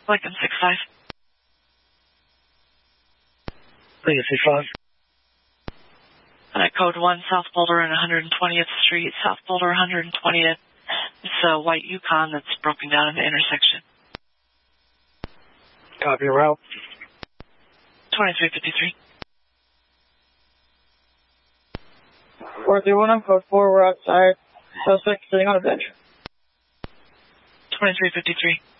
Lincoln 6-5. Lincoln 6-5. Code 1, South Boulder and 120th Street. South Boulder, 120th. It's a white Yukon that's broken down in the intersection. Copy your route. 2353. 431 on code 4, we're outside. Suspect sitting on a bench. 2353.